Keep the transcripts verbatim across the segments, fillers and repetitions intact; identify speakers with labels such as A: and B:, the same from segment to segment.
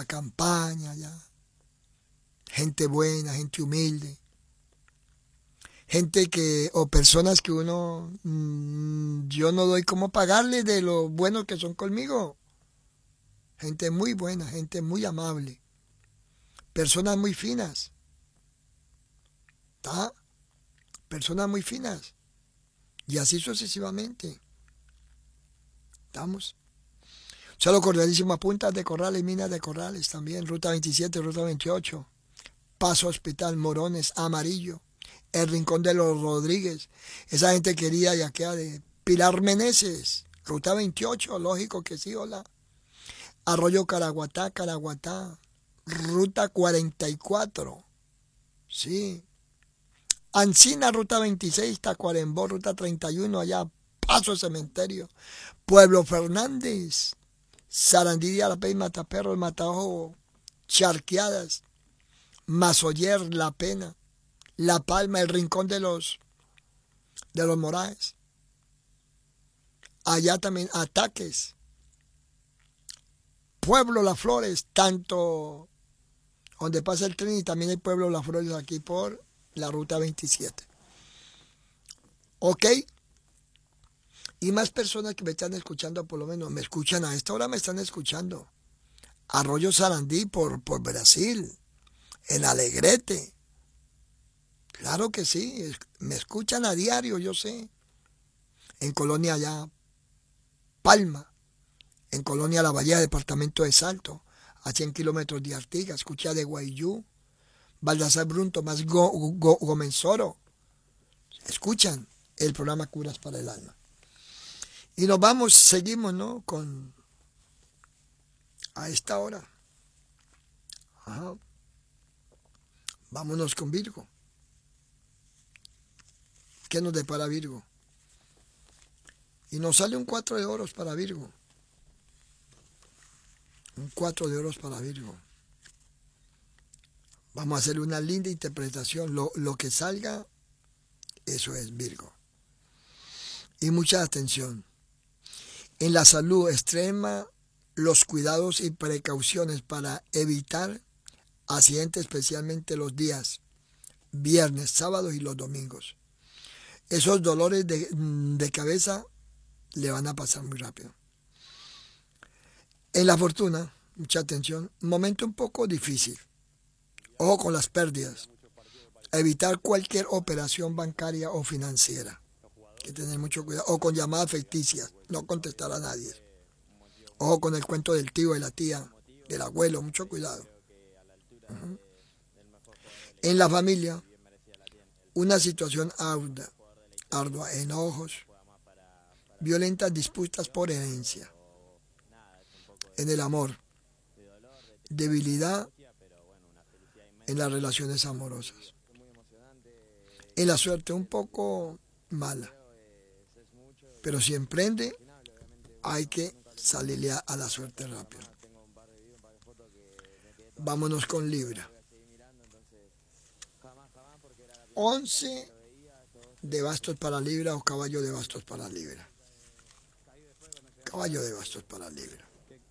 A: campaña allá. Gente buena, gente humilde. Gente que, o personas que uno, mmm, yo no doy cómo pagarles de lo buenos que son conmigo. Gente muy buena, gente muy amable. Personas muy finas. ¿Está? Personas muy finas. Y así sucesivamente. ¿Estamos? Saludo cordialísimo a Puntas de Corrales, Minas de Corrales también, Ruta veintisiete, Ruta veintiocho, Paso Hospital, Morones, Amarillo, el Rincón de los Rodríguez, esa gente querida de acá de Pilar Meneses, Ruta veintiocho, lógico que sí, hola. Arroyo Caraguatá, Caraguatá, Ruta cuarenta y cuatro, sí. Ancina, Ruta veintiséis, Tacuarembó, Ruta treinta y uno, allá, Paso Cementerio, Pueblo Fernández, Sarandí de Arapey, Mataperros, Mataojo, Charqueadas, Mazoyer, La Pena, La Palma, el Rincón de los de los Moraes. Allá también Ataques, Pueblo Las Flores, tanto donde pasa el tren y también hay Pueblo Las Flores aquí por la Ruta veintisiete. ¿Ok? Y más personas que me están escuchando, por lo menos me escuchan a esta hora, me están escuchando. Arroyo Sarandí por, por Brasil, en Alegrete. Claro que sí, me escuchan a diario, yo sé. En Colonia allá, Palma. En Colonia La Bahía, departamento de Salto, a cien kilómetros de Artigas, escucha de Guayú, Baldassar Brunto, más Go, Go, Gomenzoro. Escuchan el programa Curas para el Alma. Y nos vamos, seguimos, ¿no? Con a esta hora. Ajá. Vámonos con Virgo. ¿Qué nos depara Virgo? Y nos sale un cuatro de oros para Virgo. Un cuatro de oros para Virgo. Vamos a hacer una linda interpretación. Lo, lo que salga, eso es Virgo. Y mucha atención. En la salud extrema, los cuidados y precauciones para evitar accidentes, especialmente los días viernes, sábados y los domingos. Esos dolores de, de cabeza le van a pasar muy rápido. En la fortuna, mucha atención, un momento un poco difícil. Ojo con las pérdidas. Evitar cualquier operación bancaria o financiera. Hay que tener mucho cuidado. O con llamadas ficticias. No contestar a nadie. Ojo con el cuento del tío, de la tía, del abuelo. Mucho cuidado. Uh-huh. En la familia, una situación ardua, ardua, enojos, violentas disputas por herencia. En el amor, debilidad en las relaciones amorosas. En la suerte un poco mala, pero si emprende hay que salirle a, a la suerte rápido. Vámonos con Libra. once de bastos para Libra o caballo de bastos para Libra. Caballo de bastos para Libra.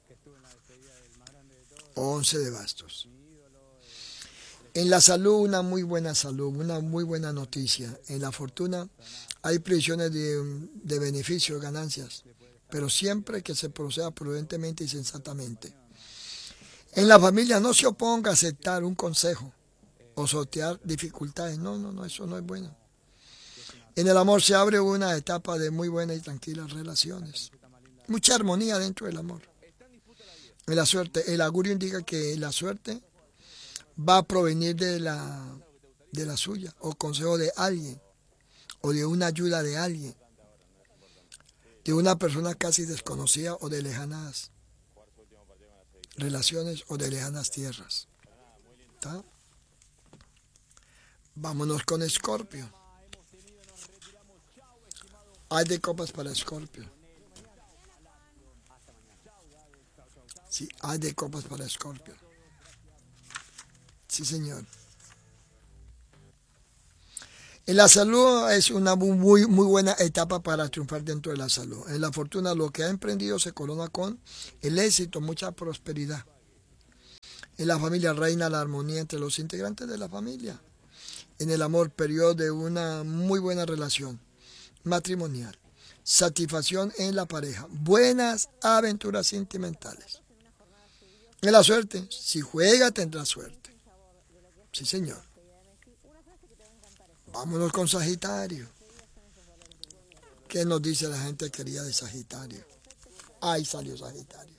A: once de bastos. En la salud, una muy buena salud, una muy buena noticia. En la fortuna hay previsiones de, de beneficios, ganancias, pero siempre que se proceda prudentemente y sensatamente. En la familia no se oponga a aceptar un consejo o sortear dificultades. No, no, no, eso no es bueno. En el amor se abre una etapa de muy buenas y tranquilas relaciones. Mucha armonía dentro del amor. En la suerte, el augurio indica que la suerte va a provenir de la, de la suya, o consejo de alguien, o de una ayuda de alguien, de una persona casi desconocida o de lejanas relaciones o de lejanas tierras. ¿Está? Vámonos con Escorpio. Hay de copas para Escorpio. Sí, hay de copas para Escorpio. Sí, señor. En la salud es una muy, muy buena etapa para triunfar dentro de la salud. En la fortuna, lo que ha emprendido se corona con el éxito, mucha prosperidad. En la familia reina la armonía entre los integrantes de la familia. En el amor, periodo de una muy buena relación matrimonial. Satisfacción en la pareja. Buenas aventuras sentimentales. En la suerte, si juega tendrá suerte. Sí, señor. Vámonos con Sagitario. ¿Qué nos dice la gente querida de Sagitario? Ahí salió Sagitario.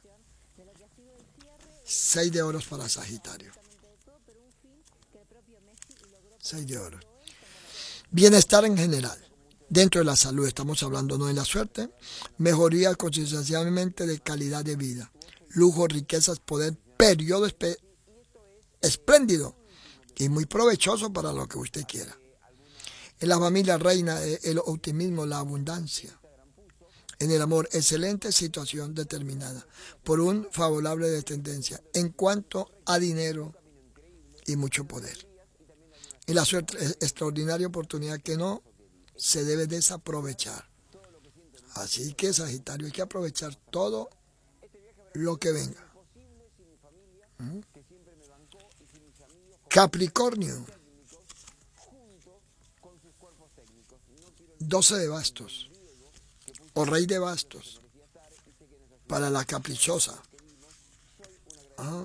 A: Seis de oros para Sagitario. Seis de oros. Bienestar en general. Dentro de la salud, estamos hablando no en la suerte. Mejoría consistentemente de calidad de vida. Lujo, riquezas, poder, periodo espléndido y muy provechoso para lo que usted quiera. En la familia reina el optimismo, la abundancia. En el amor, excelente situación determinada por un favorable de tendencia en cuanto a dinero y mucho poder. En la suerte, extraordinaria oportunidad que no se debe desaprovechar. Así que, Sagitario, hay que aprovechar todo lo que venga. ¿Mm? Capricornio. doce de bastos. O rey de bastos. Para la caprichosa. ¿Ah?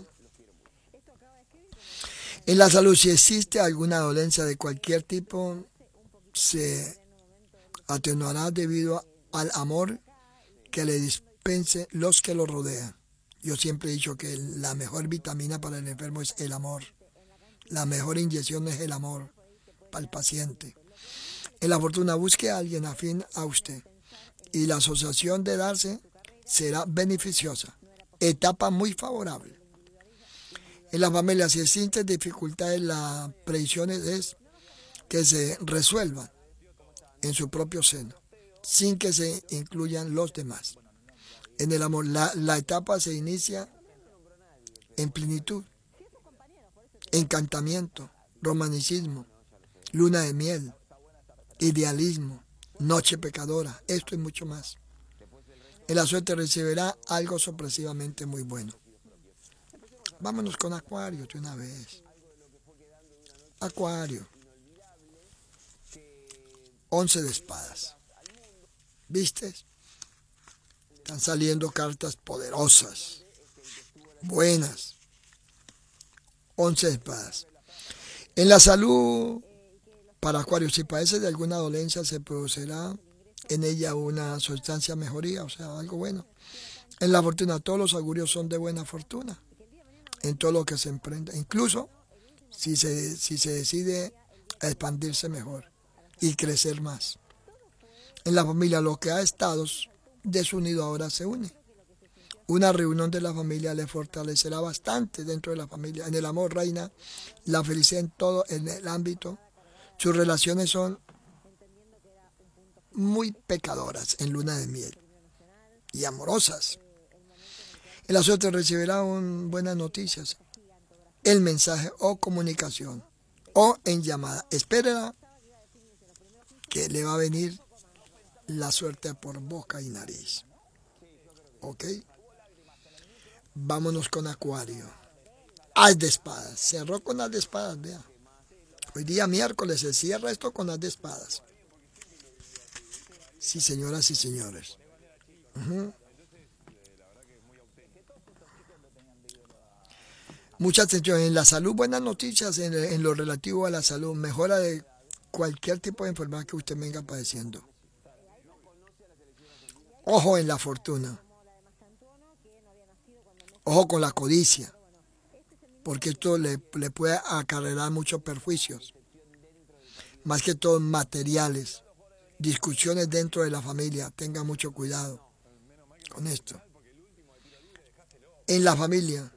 A: En la salud, si existe alguna dolencia de cualquier tipo, se atenuará debido al amor que le dispense los que lo rodean. Yo siempre he dicho que la mejor vitamina para el enfermo es el amor. La mejor inyección es el amor para el paciente. En la fortuna, busque a alguien afín a usted y la asociación de darse será beneficiosa. Etapa muy favorable. En la familia, si existen dificultades, las previsiones es que se resuelvan en su propio seno, sin que se incluyan los demás. En el amor, la, la etapa se inicia en plenitud, encantamiento, romanticismo, luna de miel, idealismo, noche pecadora, esto y mucho más. En la suerte recibirá algo sorpresivamente muy bueno. Vámonos con Acuario de una vez. Acuario. Once de espadas. ¿Viste? Están saliendo cartas poderosas, buenas. Once de espadas. En la salud, para Acuario, si padece de alguna dolencia, se producirá en ella una sustancia mejoría, o sea, algo bueno. En la fortuna, todos los augurios son de buena fortuna, en todo lo que se emprenda, incluso si se, si se decide a expandirse mejor y crecer más. En la familia, lo que ha estado desunido ahora se une. Una reunión de la familia le fortalecerá bastante dentro de la familia. En el amor reina la felicidad en todo en el ámbito. Sus relaciones son muy pecadoras en luna de miel y amorosas. En la suerte recibirá un, buenas noticias, el mensaje o comunicación o en llamada. Espérela que le va a venir la suerte por boca y nariz. ¿Ok? Vámonos con Acuario. As de espadas. Cerró con as de espadas, vea. Hoy día miércoles se cierra esto con as de espadas. Sí, señoras y señores. Uh-huh. Mucha atención. En la salud, buenas noticias en, en lo relativo a la salud. Mejora de cualquier tipo de enfermedad que usted venga padeciendo. Ojo en la fortuna. Ojo con la codicia. Porque esto le, le puede acarrear muchos perjuicios. Más que todo materiales. Discusiones dentro de la familia. Tenga mucho cuidado con esto. En la familia.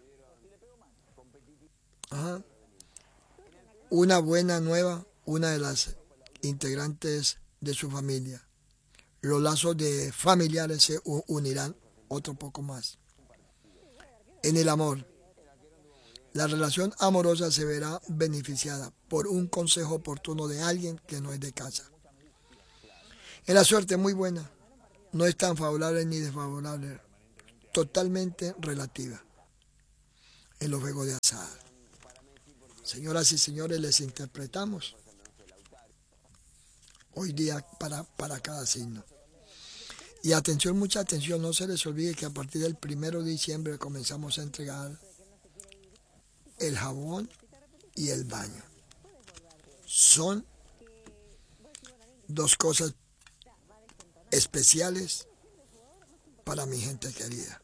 A: Ajá. Una buena nueva, una de las integrantes de su familia. Los lazos de familiares se unirán otro poco más. En el amor, la relación amorosa se verá beneficiada por un consejo oportuno de alguien que no es de casa. En la suerte, muy buena, no es tan favorable ni desfavorable, totalmente relativa. en los juegos de azar. Señoras y señores, les interpretamos hoy día para, para cada signo. Y atención, mucha atención, no se les olvide que a partir del primero de diciembre comenzamos a entregar el jabón y el baño. Son dos cosas especiales para mi gente querida.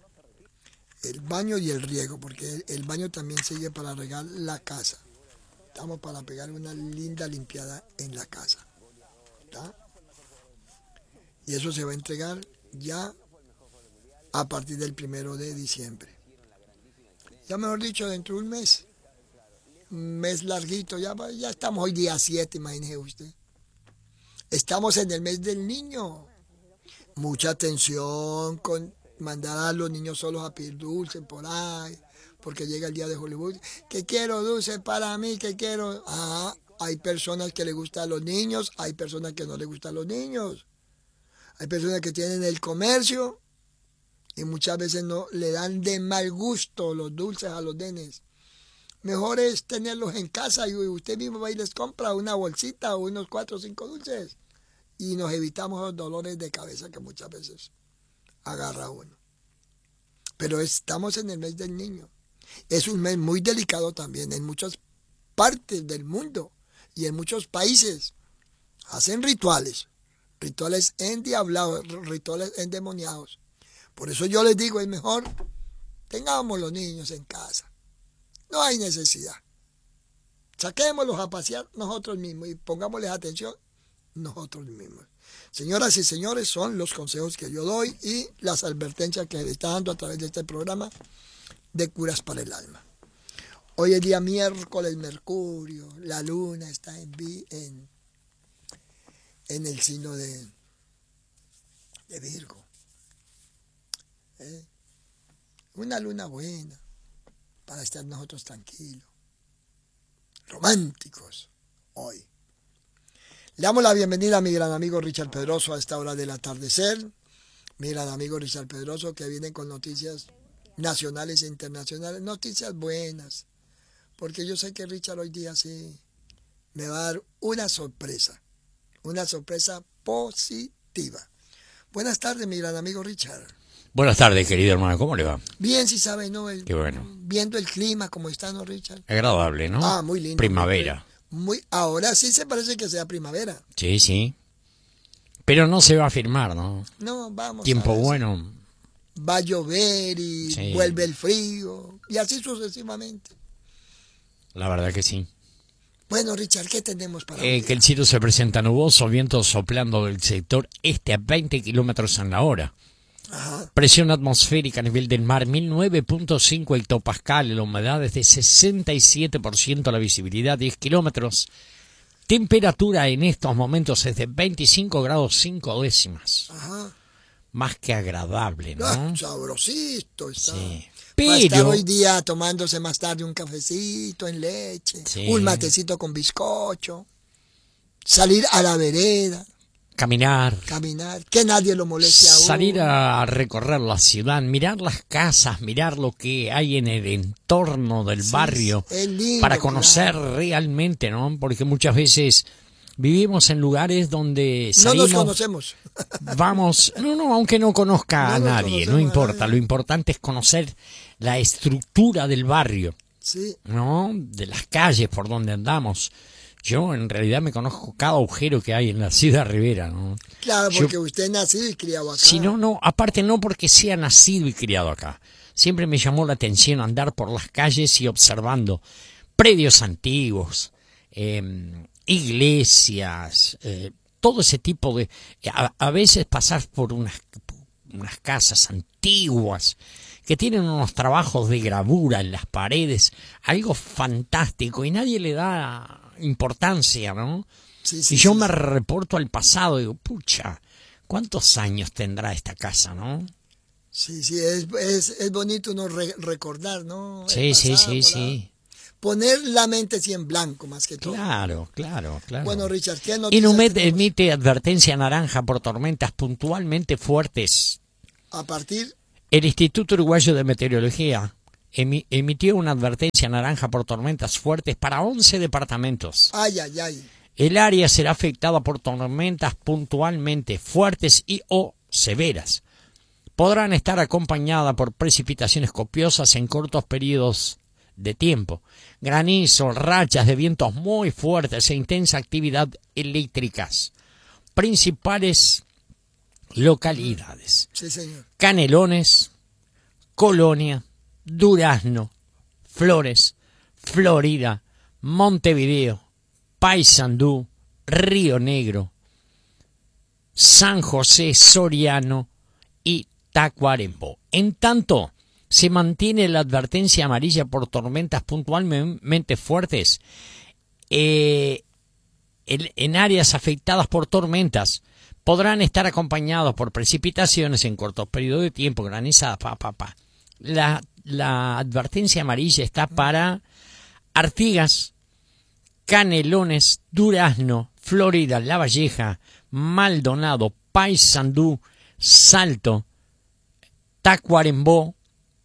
A: El baño y el riego, porque el baño también sirve para regar la casa. Estamos para pegar una linda limpiada en la casa. ¿Está? Y eso se va a entregar ya a partir del primero de diciembre. Ya mejor dicho, dentro de un mes. Un mes larguito, ya, ya estamos hoy día siete, imagínese usted. Estamos en el mes del niño. Mucha atención con mandar a los niños solos a pedir dulce por ahí, porque llega el día de Hollywood. ¿Qué quiero dulce para mí? ¿Qué quiero? Ah, hay personas que les gustan a los niños, hay personas que no les gustan a los niños. Hay personas que tienen el comercio y muchas veces no le dan de mal gusto los dulces a los nenes. Mejor es tenerlos en casa y usted mismo va y les compra una bolsita o unos cuatro o cinco dulces. Y nos evitamos los dolores de cabeza que muchas veces agarra uno. Pero estamos en el mes del niño. Es un mes muy delicado también. En muchas partes del mundo y en muchos países hacen rituales. Rituales endiablados, rituales endemoniados. Por eso yo les digo, es mejor tengamos los niños en casa. No hay necesidad. Saquémoslos a pasear nosotros mismos y pongámosles atención nosotros mismos. Señoras y señores, son los consejos que yo doy y las advertencias que le está dando a través de este programa de Curas para el Alma. Hoy es día miércoles, Mercurio, la luna está en, en, en el signo de, de Virgo. ¿Eh? Una luna buena para estar nosotros tranquilos, románticos hoy. Le damos la bienvenida a mi gran amigo Richard Pedroso a esta hora del atardecer. Mi gran amigo Richard Pedroso que viene con noticias nacionales e internacionales, noticias buenas, porque yo sé que Richard hoy día sí me va a dar una sorpresa, una sorpresa positiva. Buenas tardes, mi gran amigo Richard.
B: Buenas tardes, querido hermano, ¿cómo le va?
A: Bien, si sabe, ¿no? El,
B: Qué bueno.
A: Viendo el clima, ¿cómo está, no, Richard?
B: Agradable, ¿no?
A: Ah, muy lindo.
B: Primavera.
A: Muy, ahora sí se parece que sea primavera.
B: Sí, sí. Pero no se va a firmar, ¿no?
A: No, vamos.
B: Tiempo bueno.
A: Va a llover y sí. Vuelve el frío y así sucesivamente.
B: La verdad que sí.
A: Bueno, Richard, ¿qué tenemos para
B: eh,
A: hoy?
B: Que el cielo se presenta nuboso, viento soplando del sector este a veinte kilómetros en la hora.
A: Ajá.
B: Presión atmosférica a nivel del mar mil nueve punto cinco hectopascal, la humedad es de sesenta y siete por ciento, la visibilidad diez kilómetros. Temperatura en estos momentos es de veinticinco grados cinco décimas.
A: Ajá.
B: Más que agradable, ¿no?
A: Ah, sabrosito está.
B: Sí.
A: Va a estar
B: Pero
A: hoy día tomándose más tarde un cafecito en leche,
B: sí.
A: Un matecito con bizcocho, salir a la vereda.
B: Caminar.
A: Caminar, que nadie lo moleste a uno.
B: Salir a recorrer la ciudad, mirar las casas, mirar lo que hay en el entorno del
A: Sí,
B: barrio,
A: es lindo,
B: para conocer
A: claro.
B: realmente, ¿no? Porque muchas veces vivimos en lugares donde
A: No
B: salimos,
A: nos conocemos.
B: vamos, no, no, aunque no conozca
A: No
B: a
A: nos
B: nadie, no
A: conocemos a
B: importa,
A: nadie.
B: lo importante es conocer la estructura del barrio,
A: Sí,
B: ¿no? De las calles por donde andamos. Yo en realidad me conozco cada agujero que hay en la ciudad Rivera, ¿no?
A: claro,
B: Yo-
A: porque usted es nacido y criado acá.
B: Si no, no, aparte no porque sea nacido y criado acá. Siempre me llamó la atención andar por las calles y observando predios antiguos, eh, iglesias, eh, todo ese tipo de... A, a veces pasar por unas, unas casas antiguas que tienen unos trabajos de gravura en las paredes, algo fantástico y nadie le da importancia, ¿no?
A: Sí, sí,
B: Y yo
A: sí,
B: me
A: sí.
B: reporto al pasado y digo, pucha, ¿cuántos años tendrá esta casa, no?
A: Sí, sí, es, es, es bonito uno re- recordar, ¿no? El
B: Sí, sí,
A: pasado,
B: sí,
A: ¿verdad?
B: sí.
A: Poner la mente sí en blanco, más que todo.
B: Claro, claro, claro.
A: Bueno, Richard, ¿qué noticias
B: Inumet
A: tenemos?
B: emite advertencia naranja por tormentas puntualmente fuertes.
A: A partir,
B: El Instituto Uruguayo de Meteorología emi- emitió una advertencia naranja por tormentas fuertes para once departamentos.
A: Ay, ay, ay.
B: El área será afectada por tormentas puntualmente fuertes y o severas. Podrán estar acompañadas por precipitaciones copiosas en cortos periodos de tiempo, granizo, rachas de vientos muy fuertes e intensa actividad eléctricas. Principales localidades:
A: Sí, señor.
B: Canelones, Colonia, Durazno, Flores, Florida, Montevideo, Paysandú, Río Negro, San José, Soriano y Tacuarembó. En tanto, se mantiene la advertencia amarilla por tormentas puntualmente fuertes eh, en, en áreas afectadas por tormentas. Podrán estar acompañados por precipitaciones en cortos periodos de tiempo, granizadas, pa, pa, pa. La, la advertencia amarilla está para Artigas, Canelones, Durazno, Florida, La Valleja, Maldonado, Paysandú, Salto, Tacuarembó,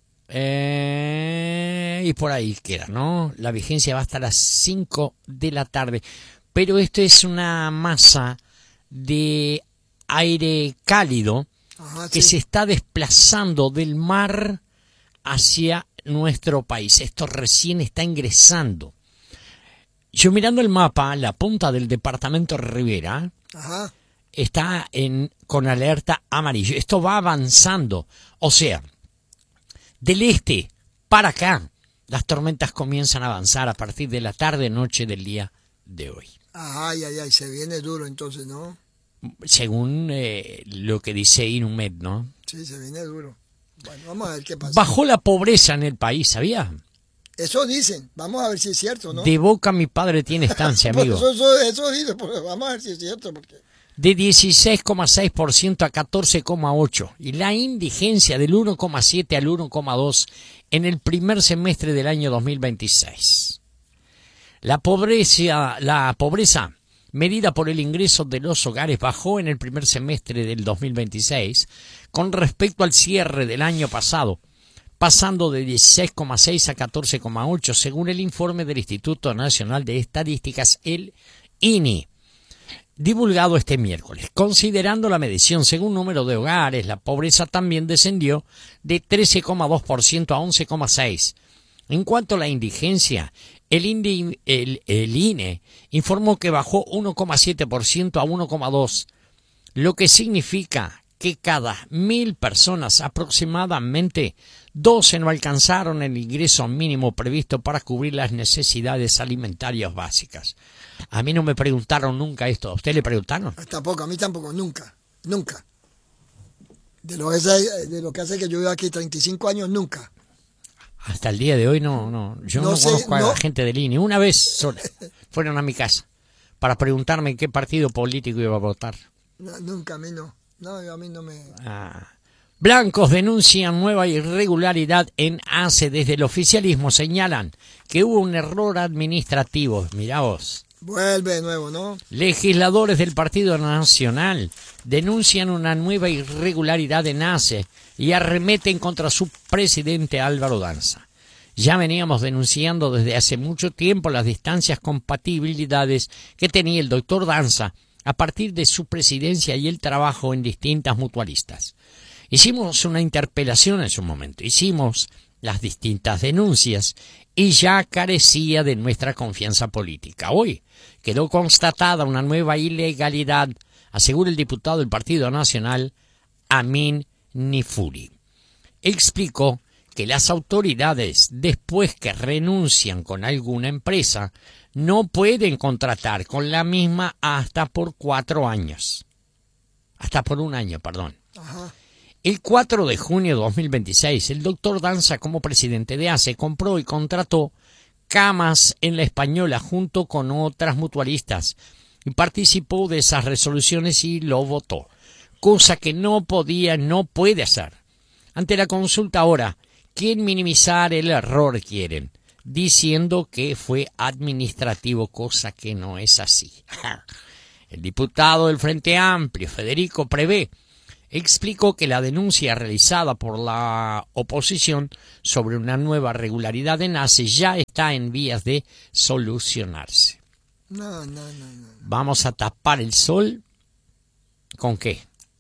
B: eh, y por ahí queda, ¿no? La vigencia va hasta las cinco de la tarde. Pero esto es una masa de aire cálido
A: Ajá,
B: que
A: sí.
B: se está desplazando del mar hacia nuestro país. Esto recién está ingresando. Yo mirando el mapa, la punta del departamento Rivera
A: Ajá.
B: está en, con alerta amarillo. Esto va avanzando. O sea, del este para acá, las tormentas comienzan a avanzar a partir de la tarde-noche del día de hoy.
A: Ay, ay, ay, se viene duro entonces, ¿no?
B: Según eh, lo que dice Inumet, ¿no?
A: Sí, se viene duro. Bueno, vamos a ver qué pasa.
B: Bajó la pobreza en el país, ¿sabía?
A: Eso dicen, vamos a ver si es cierto, ¿no?
B: De boca mi padre tiene estancia,
A: Por
B: amigo.
A: eso, eso, eso dicen, pues, vamos a ver si es cierto, porque...
B: De dieciséis coma seis por ciento a catorce coma ocho por ciento. Y la indigencia del uno coma siete al uno coma dos en el primer semestre del año dos mil veintiséis. La pobreza, la pobreza medida por el ingreso de los hogares bajó en el primer semestre del dos mil veintiséis con respecto al cierre del año pasado, pasando de dieciséis coma seis a catorce coma ocho según el informe del Instituto Nacional de Estadísticas, el I N E, divulgado este miércoles. Considerando la medición según número de hogares, la pobreza también descendió de trece coma dos por ciento a once coma seis por ciento. En cuanto a la indigencia, el, indi, el, el I N E informó que bajó uno coma siete por ciento a uno coma dos por ciento, lo que significa que cada mil personas aproximadamente doce no alcanzaron el ingreso mínimo previsto para cubrir las necesidades alimentarias básicas. A mí no me preguntaron nunca esto. ¿A usted le preguntaron?
A: Tampoco, a mí tampoco, nunca, nunca. De lo, que hace, de lo que hace que yo vivo aquí treinta y cinco años, nunca.
B: Hasta el día de hoy no, no. Yo no,
A: No
B: no
A: sé,
B: conozco a
A: no.
B: la gente del I N E. Una vez sola fueron a mi casa para preguntarme en qué partido político iba a votar.
A: No, nunca, a mí no. No, a mí no me...
B: Ah. Blancos denuncian nueva irregularidad en A C E. Desde el oficialismo señalan que hubo un error administrativo. Mirá vos.
A: Vuelve de nuevo, ¿no?
B: Legisladores del Partido Nacional denuncian una nueva irregularidad en A C E y arremeten contra su presidente Álvaro Danza. Ya veníamos denunciando desde hace mucho tiempo las distancias compatibilidades que tenía el doctor Danza a partir de su presidencia y el trabajo en distintas mutualistas. Hicimos una interpelación en su momento, hicimos las distintas denuncias y ya carecía de nuestra confianza política. Hoy quedó constatada una nueva ilegalidad, asegura el diputado del Partido Nacional, Amin Nifuri. Explicó que las autoridades, después que renuncian con alguna empresa, no pueden contratar con la misma hasta por cuatro años. Hasta por un año, perdón.
A: Ajá.
B: El cuatro de junio de dos mil veintiséis, el doctor Danza, como presidente de A C E, compró y contrató camas en La Española junto con otras mutualistas y participó de esas resoluciones y lo votó, cosa que no podía, no puede hacer. Ante la consulta ahora, quieren minimizar el error, quieren, diciendo que fue administrativo, cosa que no es así. El diputado del Frente Amplio, Federico Prevé, explicó que la denuncia realizada por la oposición sobre una nueva irregularidad en ACE ya está en vías de solucionarse.
A: No, no, no, no.
B: ¿Vamos a tapar el sol? ¿Con qué?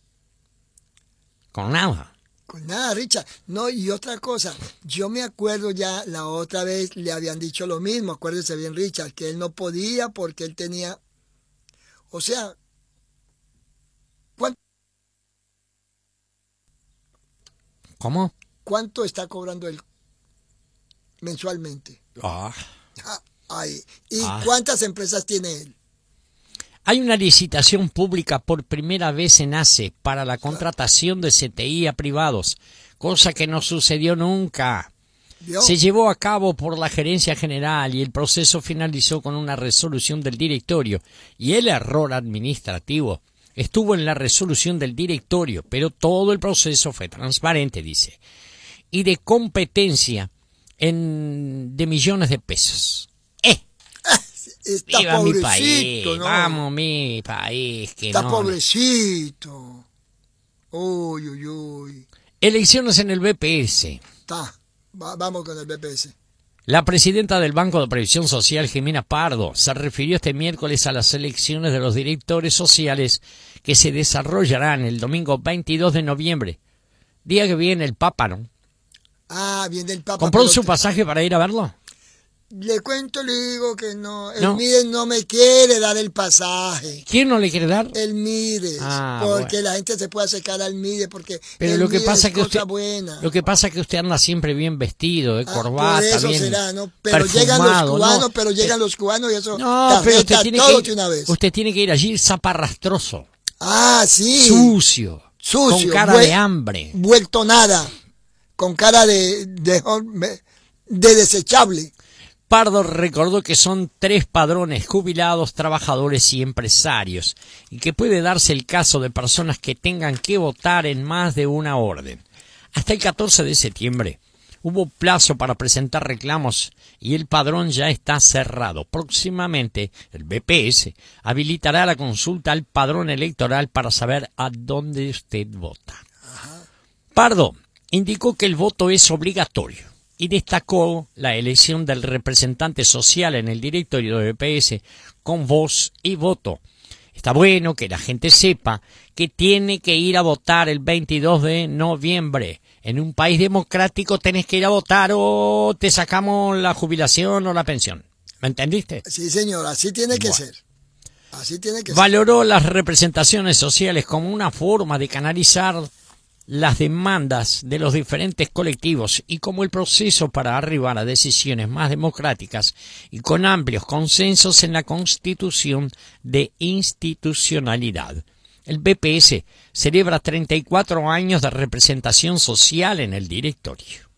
B: Con nada.
A: Con nada, Richard. No, y otra cosa, yo me acuerdo ya la otra vez le habían dicho lo mismo, acuérdese bien, Richard, que él no podía porque él tenía, o sea, ¿cuánto,
B: ¿Cómo?
A: cuánto está cobrando él mensualmente?
B: Ah.
A: Ah, ahí. ¿Y
B: Ah.
A: cuántas empresas tiene él?
B: Hay una licitación pública por primera vez en ACE para la contratación de C T I a privados, cosa que no sucedió nunca.
A: ¿Vio?
B: Se llevó a cabo por la gerencia general y el proceso finalizó con una resolución del directorio, y el error administrativo estuvo en la resolución del directorio, pero todo el proceso fue transparente, dice, y de competencia en, de millones de pesos. ¡Eh!
A: Está
B: ¡Viva mi
A: pobrecito,
B: país!
A: ¿no?
B: ¡Vamos, mi país! Que
A: Está
B: no.
A: pobrecito. Uy, uy, uy.
B: Elecciones en el B P S.
A: Está. Va- vamos con el B P S.
B: La presidenta del Banco de Previsión Social, Jimena Pardo, se refirió este miércoles a las elecciones de los directores sociales que se desarrollarán el domingo veintidós de noviembre, día que viene el Papa, ¿no?
A: Ah, viene el Papa.
B: ¿Compró
A: pero
B: su
A: te-
B: pasaje para ir a verlo?
A: Le cuento, le digo que no. El
B: No.
A: Mides no me quiere dar el pasaje.
B: ¿Quién no le quiere dar?
A: El Mides.
B: Ah,
A: porque
B: bueno.
A: la gente se puede acercar al Mides porque
B: Pero
A: el
B: lo que
A: Mides
B: pasa
A: es
B: que
A: cosa
B: usted,
A: buena.
B: lo que pasa que usted anda siempre bien vestido, de
A: Ah,
B: corbata,
A: por eso
B: bien
A: será, ¿no? Pero llegan los
B: perfumado,
A: cubanos,
B: ¿no?
A: pero llegan los cubanos y eso
B: No, pero usted
A: tarjeta
B: tiene
A: todo
B: que
A: de
B: ir,
A: una vez.
B: usted tiene que ir allí zaparrastroso,
A: Ah, sí.
B: sucio,
A: Sucio,
B: con cara
A: vuel-
B: de hambre.
A: Vuelto nada. Con cara de, de, de desechable.
B: Pardo recordó que son tres padrones: jubilados, trabajadores y empresarios, y que puede darse el caso de personas que tengan que votar en más de una orden. Hasta el catorce de septiembre hubo plazo para presentar reclamos y el padrón ya está cerrado. Próximamente el B P S habilitará la consulta al padrón electoral para saber a dónde usted vota. Pardo indicó que el voto es obligatorio y destacó la elección del representante social en el directorio de B P S con voz y voto. Está bueno que la gente sepa que tiene que ir a votar el veintidós de noviembre. En un país democrático tenés que ir a votar o te sacamos la jubilación o la pensión. ¿Me entendiste?
A: Sí, señor, así tiene que
B: Bueno.
A: ser. Así tiene que
B: Valoró las representaciones sociales como una forma de canalizar las demandas de los diferentes colectivos y como el proceso para arribar a decisiones más democráticas y con amplios consensos en la constitución de institucionalidad. El B P S celebra treinta y cuatro años de representación social en el directorio.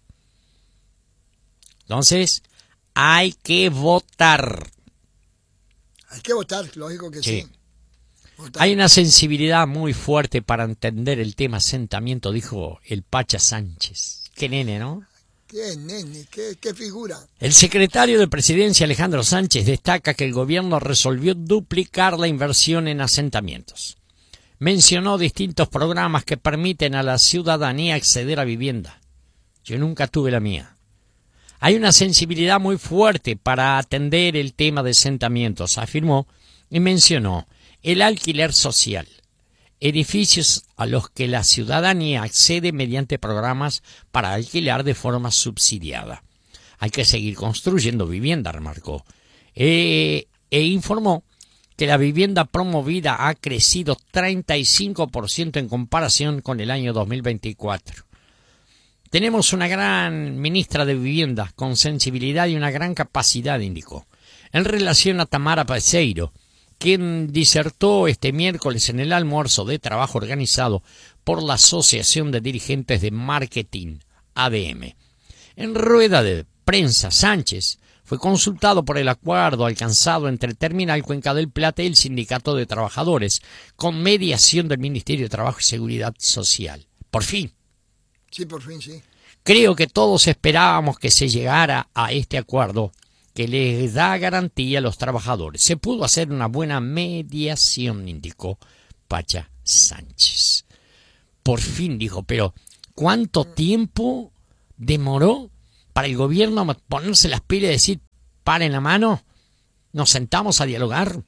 B: Entonces, hay que votar.
A: ser. Hay que votar, lógico que sí.
B: Sí.
A: Votar.
B: Hay una sensibilidad muy fuerte para entender el tema asentamiento, dijo el Pacha Sánchez. Qué nene, ¿no?
A: Qué nene, qué, qué figura.
B: El secretario de Presidencia, Alejandro Sánchez, destaca que el gobierno resolvió duplicar la inversión en asentamientos. Mencionó distintos programas que permiten a la ciudadanía acceder a vivienda. Yo nunca tuve la mía. Hay una sensibilidad muy fuerte para atender el tema de asentamientos, afirmó, y mencionó el alquiler social, edificios a los que la ciudadanía accede mediante programas para alquilar de forma subsidiada. Hay que seguir construyendo vivienda, remarcó, e, e informó que la vivienda promovida ha crecido treinta y cinco por ciento en comparación con el año dos mil veinticuatro. Tenemos una gran ministra de Vivienda con sensibilidad y una gran capacidad, indicó. En relación a Tamara Peseiro, quien disertó este miércoles en el almuerzo de trabajo organizado por la Asociación de Dirigentes de Marketing, A D M. En rueda de prensa, Sánchez fue consultado por el acuerdo alcanzado entre Terminal Cuenca del Plata y el Sindicato de Trabajadores, con mediación del Ministerio de Trabajo y Seguridad Social. Por fin.
A: Sí, por fin, sí.
B: Creo que todos esperábamos que se llegara a este acuerdo que les da garantía a los trabajadores. Se pudo hacer una buena mediación, indicó Pacha Sánchez. por fin, dijo, pero ¿cuánto tiempo demoró para el gobierno ponerse las pilas y decir, paren la mano, nos sentamos a dialogar,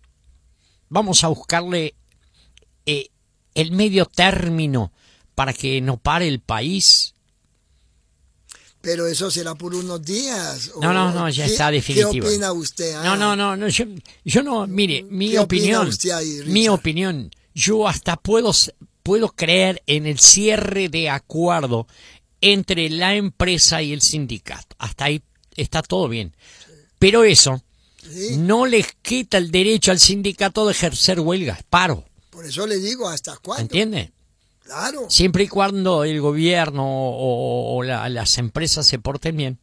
B: vamos a buscarle eh, el medio término para que no pare el país?
A: Pero eso será por unos días.
B: No, no, no, ya está definitivo.
A: ¿Qué opina usted? Ah,
B: no, no, no, no yo, yo no, mire, mi
A: ¿qué opina
B: opinión,
A: usted ahí, Richard?
B: mi opinión, yo hasta puedo, puedo creer en el cierre de acuerdo entre la empresa y el sindicato. Hasta ahí está todo bien. Pero eso
A: ¿sí?
B: no les quita el derecho al sindicato de ejercer huelgas, paro.
A: Por eso le digo, ¿hasta cuándo?
B: ¿Entiende?
A: Claro.
B: Siempre y cuando el gobierno o, o la, las empresas se porten bien.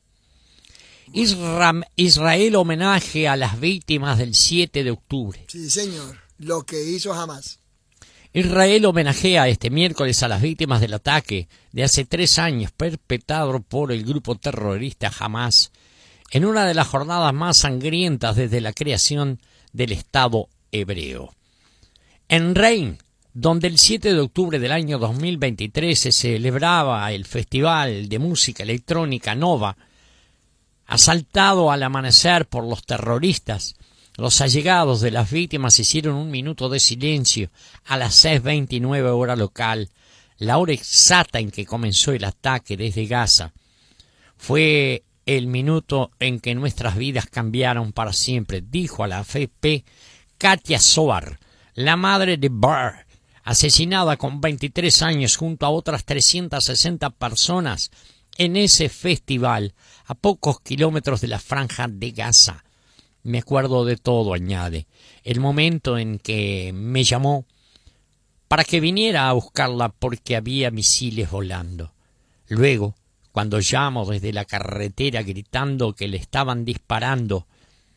B: Isra, Israel homenaje a las víctimas del siete de octubre.
A: Sí, señor. Lo que hizo Hamás.
B: Israel homenajea este miércoles a las víctimas del ataque de hace tres años perpetrado por el grupo terrorista Hamás en una de las jornadas más sangrientas desde la creación del Estado hebreo. En Rein, donde el siete de octubre del año dos mil veintitrés se celebraba el Festival de Música Electrónica Nova, asaltado al amanecer por los terroristas, los allegados de las víctimas hicieron un minuto de silencio a las seis veintinueve hora local, la hora exacta en que comenzó el ataque desde Gaza. Fue el minuto en que nuestras vidas cambiaron para siempre, dijo a la A F P Katia Zohar, la madre de Bar, asesinada con veintitrés años junto a otras trescientas sesenta personas en ese festival a pocos kilómetros de la franja de Gaza. Me acuerdo de todo, añade, el momento en que me llamó para que viniera a buscarla porque había misiles volando. Luego, cuando llamo desde la carretera gritando que le estaban disparando,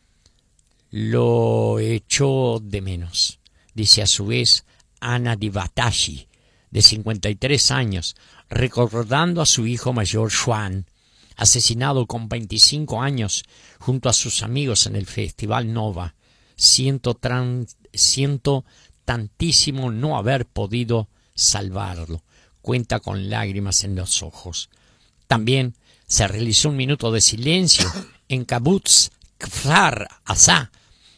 B: lo echó de menos, dice a su vez Ana Divatashi, de cincuenta y tres años, recordando a su hijo mayor Juan, asesinado con veinticinco años junto a sus amigos en el Festival Nova. Siento, tran, siento tantísimo no haber podido salvarlo. Cuenta con lágrimas en los ojos. También se realizó un minuto de silencio en Kibbutz Kfar Aza,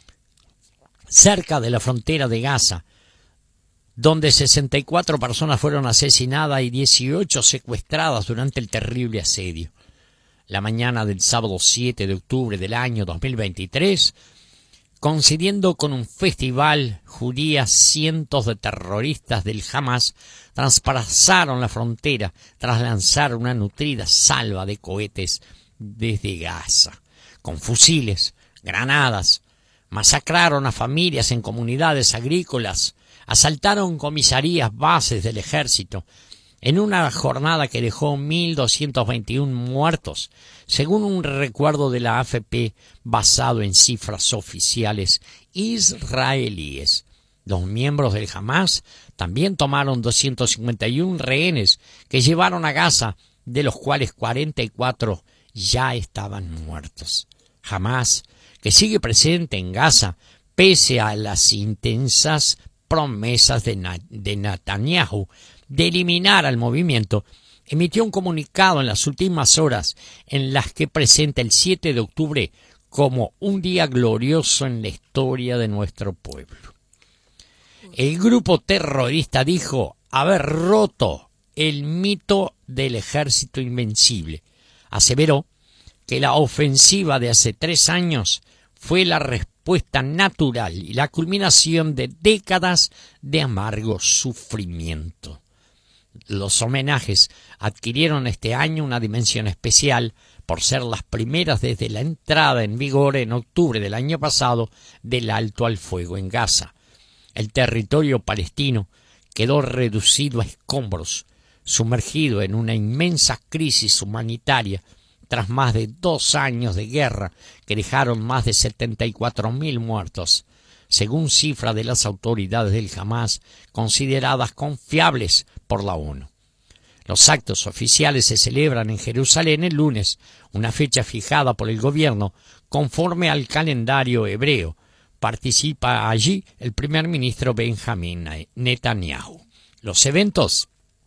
B: cerca de la frontera de Gaza, donde sesenta y cuatro personas fueron asesinadas y dieciocho secuestradas durante el terrible asedio. La mañana del sábado siete de octubre del año dos mil veintitrés, coincidiendo con un festival judía, cientos de terroristas del Hamás traspasaron la frontera tras lanzar una nutrida salva de cohetes desde Gaza. Con fusiles, granadas, masacraron a familias en comunidades agrícolas, asaltaron comisarías, bases del ejército, en una jornada que dejó mil doscientos veintiuno muertos, según un recuerdo de la A F P basado en cifras oficiales israelíes. Los miembros del Hamás también tomaron doscientos cincuenta y uno rehenes que llevaron a Gaza, de los cuales cuarenta y cuatro ya estaban muertos. Hamás, que sigue presente en Gaza, pese a las intensas promesas de, Na- de Netanyahu de eliminar al movimiento, emitió un comunicado en las últimas horas en las que presenta el siete de octubre como un día glorioso en la historia de nuestro pueblo. El grupo terrorista dijo haber roto el mito del ejército invencible. Aseveró que la ofensiva de hace tres años fue la respuesta natural y la culminación de décadas de amargo sufrimiento. Los homenajes adquirieron este año una dimensión especial por ser las primeras desde la entrada en vigor en octubre del año pasado del alto al fuego en Gaza. El territorio palestino quedó reducido a escombros, sumergido en una inmensa crisis humanitaria tras más de dos años de guerra que dejaron más de setenta y cuatro mil muertos, según cifras de las autoridades del Hamás consideradas confiables por la ONU. Los actos oficiales se celebran en Jerusalén el lunes, una fecha fijada por el gobierno conforme al calendario hebreo. Participa allí el primer ministro Benjamín Netanyahu. Los eventos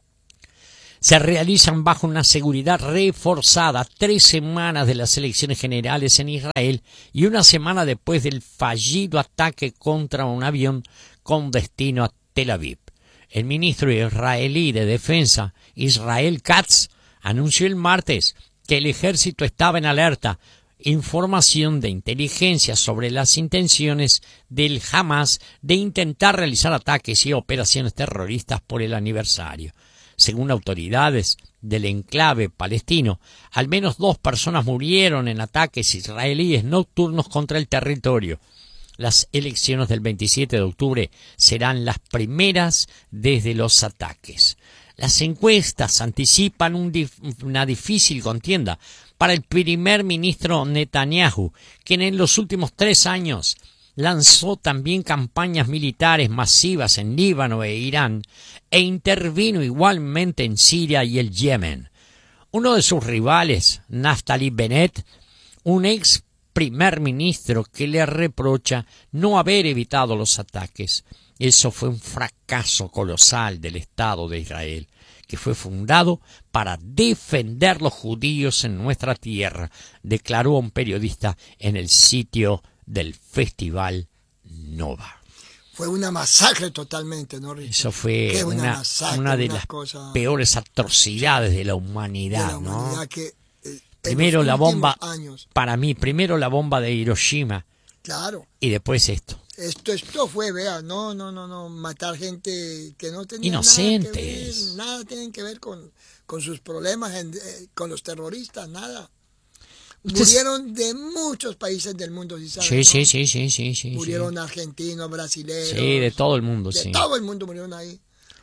B: se realizan bajo una seguridad reforzada tres semanas de las elecciones generales en Israel y una semana después del fallido ataque contra un avión con destino a Tel Aviv. El ministro israelí de Defensa, Israel Katz, anunció el martes que el ejército estaba en alerta, información de inteligencia sobre las intenciones del Hamas de intentar realizar ataques y operaciones terroristas por el aniversario. Según autoridades del enclave palestino, al menos dos personas murieron en ataques israelíes nocturnos contra el territorio. Las elecciones del veintisiete de octubre serán las primeras desde los ataques. Las encuestas anticipan un dif- una difícil contienda para el primer ministro Netanyahu, quien en los últimos tres años lanzó también campañas militares masivas en Líbano e Irán e intervino igualmente en Siria y el Yemen. Uno de sus rivales, Naftali Bennett, un ex primer ministro que le reprocha no haber evitado los ataques. Eso fue un fracaso colosal del Estado de Israel, que fue fundado para defender los judíos en nuestra tierra, declaró un periodista en el sitio del Festival Nova.
A: Fue una masacre totalmente, ¿no, Richard?
B: Eso fue
A: una,
B: una,
A: masacre,
B: una de
A: una
B: las
A: cosa
B: peores atrocidades de la humanidad,
A: de la humanidad,
B: ¿no?
A: que, eh,
B: Primero la bomba,
A: años,
B: para mí, primero la bomba de Hiroshima
A: claro,
B: y después esto.
A: Esto, esto fue, vea, no, no, no, no, matar gente que no tenía
B: Inocentes.
A: nada que ver, nada tienen que ver con, con sus problemas, en, eh, con los terroristas, nada.
B: Usted-
A: Murieron de muchos países del mundo, ¿sí sabe,
B: Sí,
A: no?
B: sí, sí, sí, sí, sí.
A: Murieron argentinos, brasileños.
B: Sí, de todo el mundo,
A: de
B: sí.
A: todo el mundo murieron ahí.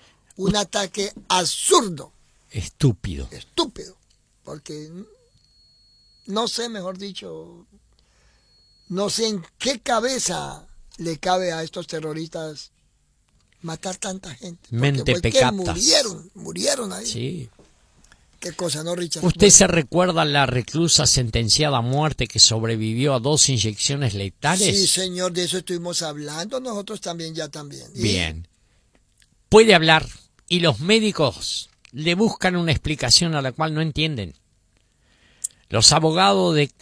A: Un ataque absurdo,
B: Estúpido.
A: estúpido, porque no sé, mejor dicho, no sé en qué cabeza le cabe a estos terroristas matar tanta gente. Porque
B: Mente
A: fue que
B: pecatas.
A: murieron, murieron ahí.
B: Sí.
A: Qué cosa, ¿no, Richard?
B: ¿Usted
A: Bueno,
B: se recuerda la reclusa sentenciada a muerte que sobrevivió a dos inyecciones letales?
A: sí, señor, de eso estuvimos hablando, nosotros también, ya también. ¿Y?
B: Bien. Puede hablar y los médicos le buscan una explicación a la cual no entienden. Los abogados de,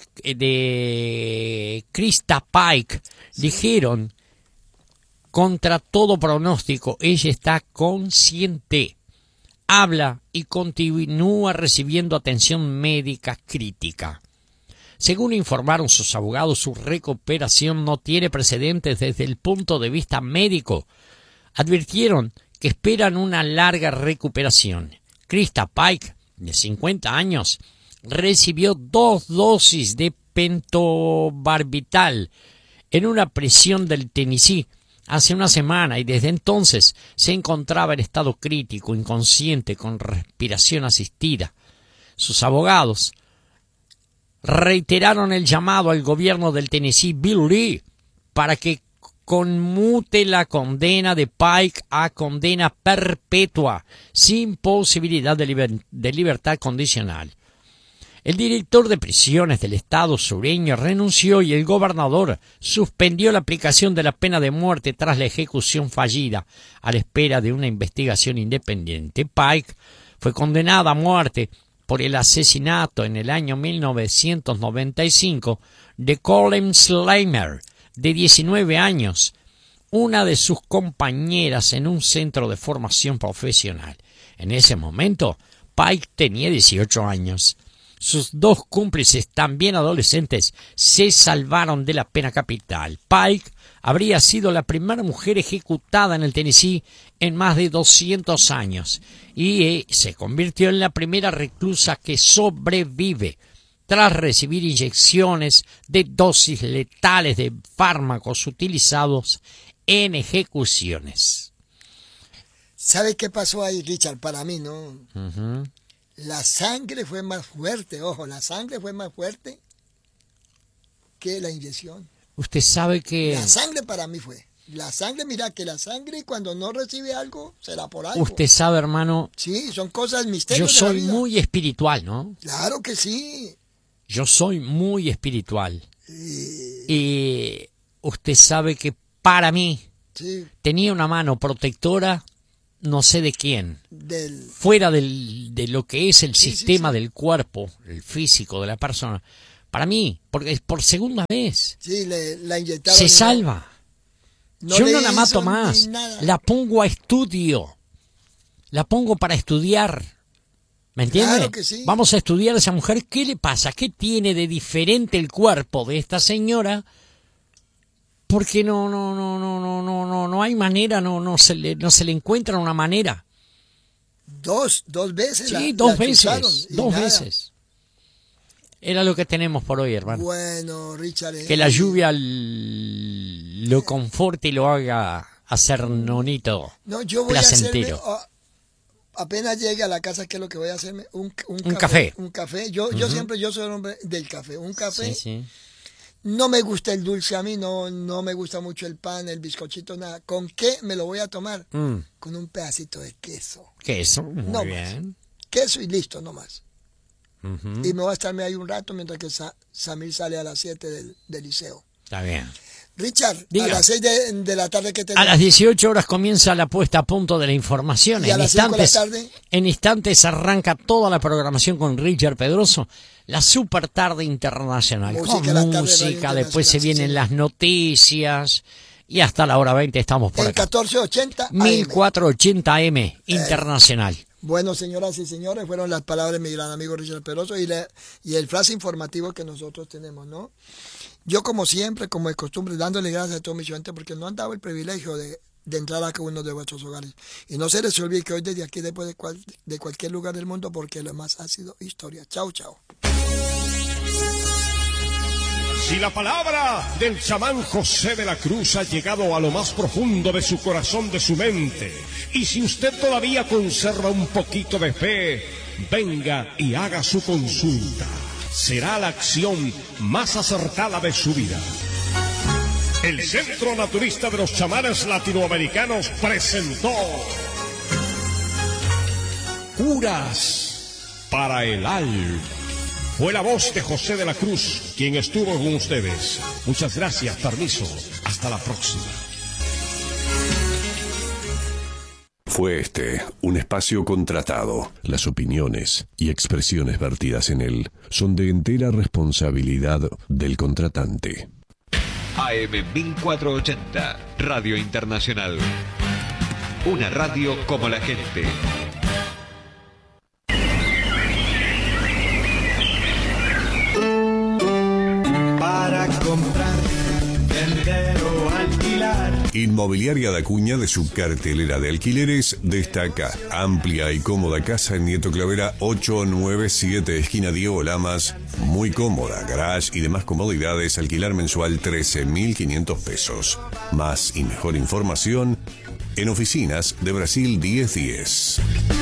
B: de Krista Pike dijeron, contra todo pronóstico, ella está consciente, habla y continúa recibiendo atención médica crítica. Según informaron sus abogados, su recuperación no tiene precedentes desde el punto de vista médico. Advirtieron que esperan una larga recuperación. Krista Pike, de cincuenta años, recibió dos dosis de pentobarbital en una prisión del Tennessee hace una semana y desde entonces se encontraba en estado crítico, inconsciente, con respiración asistida. Sus abogados reiteraron el llamado al gobierno del Tennessee, Bill Lee, para que conmute la condena de Pike a condena perpetua, sin posibilidad de, liber- de libertad condicional. El director de prisiones del estado sureño renunció y el gobernador suspendió la aplicación de la pena de muerte tras la ejecución fallida, a la espera de una investigación independiente. Pike fue condenada a muerte por el asesinato en el año mil novecientos noventa y cinco de Colin Slimer, de diecinueve años, una de sus compañeras en un centro de formación profesional. En ese momento, Pike tenía dieciocho años. Sus dos cómplices, también adolescentes, se salvaron de la pena capital. Pike habría sido la primera mujer ejecutada en el Tennessee en más de doscientos años y eh, se convirtió en la primera reclusa que sobrevive tras recibir inyecciones de dosis letales de fármacos utilizados en ejecuciones.
A: ¿Sabe qué pasó ahí, Richard? Para mí, ¿no?
B: Uh-huh.
A: La sangre fue más fuerte, ojo, la sangre fue más fuerte que la inyección.
B: Usted sabe que...
A: La sangre para mí fue. La sangre, mira, que la sangre cuando no recibe algo, será por algo.
B: Usted sabe, hermano...
A: Sí, son cosas
B: Yo
A: misterios
B: soy
A: de la vida.
B: muy espiritual, ¿no?
A: Claro que sí.
B: Yo soy muy espiritual.
A: Y,
B: Y usted sabe que para mí
A: sí,
B: tenía una mano protectora no sé de quién,
A: Del...
B: fuera del, de lo que es el
A: Sí,
B: sistema
A: sí, sí.
B: del cuerpo, el físico de la persona, para mí, porque es por segunda vez,
A: Sí, le, la inyectaron.
B: se
A: y no-
B: salva.
A: no
B: Yo
A: le
B: no la mato
A: hizo
B: más,
A: ni nada.
B: la pongo a estudio, la pongo para estudiar. ¿Me entiende?
A: Claro que sí.
B: Vamos a estudiar a esa mujer, ¿qué le pasa? ¿Qué tiene de diferente el cuerpo de esta señora? Porque no, no, no, no, no, no, no, no hay manera, no, no se le, no se le encuentra una manera.
A: Dos, dos veces.
B: Sí,
A: la-
B: dos
A: la
B: veces,
A: chuzaron y
B: dos
A: nada.
B: veces. Era lo que tenemos por hoy, hermano.
A: Bueno, Richard. eh,
B: Que la lluvia l- lo conforte y lo haga hacer nonito
A: No, yo voy a hacerme,
B: placentero.
A: oh, apenas llegue a la casa, ¿qué es lo que voy a hacerme? Un, un,
B: Un café.
A: Un café. Yo, yo siempre, yo soy el hombre del café. Un café.
B: Sí, sí.
A: No me gusta el dulce a mí, no, no me gusta mucho el pan, el bizcochito, nada. ¿Con qué me lo voy a tomar?
B: Mm,
A: Con un pedacito de queso.
B: queso, muy
A: No
B: bien.
A: Queso y listo, no más.
B: Ujú,
A: Y me voy a estarme ahí un rato mientras que Sa- Samir sale a las siete del, del liceo.
B: está bien.
A: Richard,
B: Diga.
A: a las seis de, de la tarde que
B: A
A: tenemos.
B: las dieciocho horas comienza la puesta a punto de la información.
A: Y a
B: En
A: las cinco de la
B: instantes,
A: tarde.
B: en instantes arranca toda la programación con Richard Pedroso, la super tarde internacional.
A: Música
B: con
A: a la tarde, radio
B: música, después se
A: internacional, sí,
B: vienen
A: señor.
B: las noticias y hasta la hora veinte estamos por
A: En
B: acá.
A: catorce ochenta A M.
B: mil cuatrocientos ochenta A M internacional.
A: Bueno, señoras y señores, fueron las palabras de mi gran amigo Richard Peroso y, le- y el frase informativo que nosotros tenemos, ¿no? Yo, como siempre, como de costumbre, dándole gracias a todos mis oyentes porque nos han dado el privilegio de, de entrar a cada uno de vuestros hogares. Y no se les olvide que hoy desde aquí, después de, cual- de cualquier lugar del mundo, porque lo más ha sido historia. Chao, chao.
C: Si la palabra del chamán José de la Cruz ha llegado a lo más profundo de su corazón, de su mente, y si usted todavía conserva un poquito de fe, venga y haga su consulta. Será la acción más acertada de su vida. El Centro Naturista de los Chamanes Latinoamericanos presentó Curas para el Alma. Fue la voz de José de la Cruz quien estuvo con ustedes. Muchas gracias, permiso. Hasta la próxima.
D: Fue este un espacio contratado. Las opiniones y expresiones vertidas en él son de entera responsabilidad del contratante.
E: A M mil cuatrocientos ochenta, Radio Internacional. Una radio como la gente.
F: Para comprar, vender o alquilar.
D: Inmobiliaria da Acuña, de su cartelera de alquileres, destaca amplia y cómoda casa en Nieto Clavera ocho nueve siete, esquina Diego Lamas. Muy cómoda, garage y demás comodidades, alquilar mensual trece mil quinientos pesos. Más y mejor información en oficinas de Brasil diez diez.